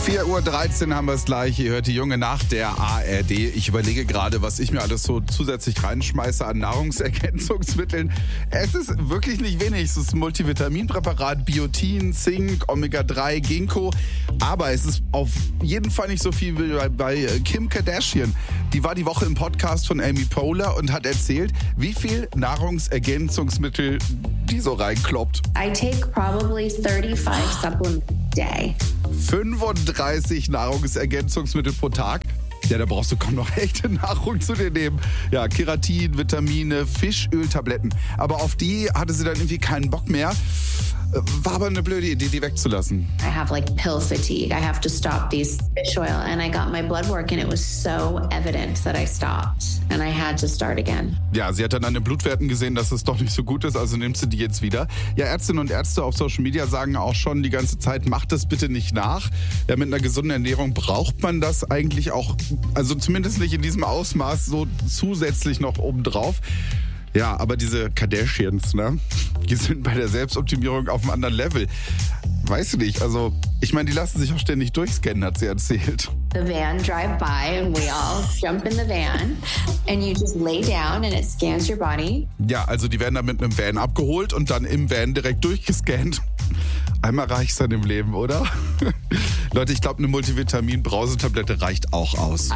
4:13 Uhr haben wir es gleich. Ihr hört die junge Nacht der ARD. Ich überlege gerade, was ich mir alles so zusätzlich reinschmeiße an Nahrungsergänzungsmitteln. Es ist wirklich nicht wenig. Es ist Multivitaminpräparat, Biotin, Zink, Omega-3, Ginkgo. Aber es ist auf jeden Fall nicht so viel wie bei Kim Kardashian. Die war die Woche im Podcast von Amy Poehler und hat erzählt, wie viel Nahrungsergänzungsmittel die so reinkloppt. I take probably 35 supplements a day. 35 Nahrungsergänzungsmittel pro Tag. Ja, da brauchst du kaum noch echte Nahrung zu dir nehmen. Ja, Keratin, Vitamine, Fischöltabletten. Aber auf die hatte sie dann irgendwie keinen Bock mehr. War aber eine blöde Idee, die wegzulassen. I have like pill fatigue. I have to stop these fish oil. And I got my blood work and it was so evident that I stopped. And I had to start again. Ja, sie hat dann an den Blutwerten gesehen, dass es doch nicht so gut ist, also nimmst du die jetzt wieder. Ja, Ärztinnen und Ärzte auf Social Media sagen auch schon die ganze Zeit, macht das bitte nicht nach. Ja, mit einer gesunden Ernährung braucht man das eigentlich auch, also zumindest nicht in diesem Ausmaß, so zusätzlich noch obendrauf. Ja, aber diese Kardashians, ne, die sind bei der Selbstoptimierung auf einem anderen Level. Weiß ich nicht, also ich meine, die lassen sich auch ständig durchscannen, hat sie erzählt. The van drive by and we all jump in the van and you just lay down and it scans your body. Ja, also die werden dann mit einem Van abgeholt und dann im Van direkt durchgescannt. Einmal reicht's dann im Leben, oder? Leute, ich glaube, eine Multivitamin-Brausetablette reicht auch aus.